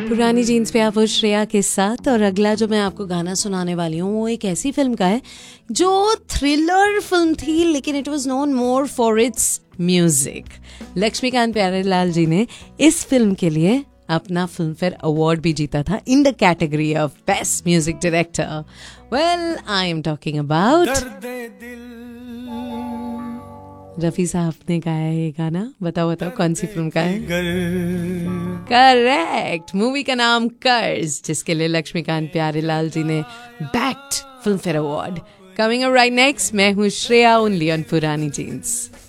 पुरानी जीन्स पे आप हो श्रेया के साथ। और अगला जो मैं आपको गाना सुनाने वाली हूँ वो एक ऐसी फिल्म का है जो थ्रिलर फिल्म थी, लेकिन it was known more for its music. Laxmikant Pyarelal जी ने इस फिल्म के लिए अपना फिल्म फेयर अवार्ड भी जीता था in the category of best music director. Well, I am talking about Rafi साहब ने गाया ये गाना। बताओ कौन सी फिल्म का है? करेक्ट, मूवी का नाम कर्ज, जिसके लिए लक्ष्मीकांत प्यारेलाल जी ने backed film fair award. Coming up right next, मैं हूँ श्रेया, ओनली ऑन पुरानी जीन्स।